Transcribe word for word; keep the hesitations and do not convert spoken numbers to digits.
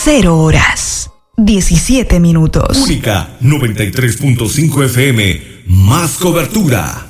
cero horas, diecisiete minutos. Única noventa y tres punto cinco F M, más cobertura.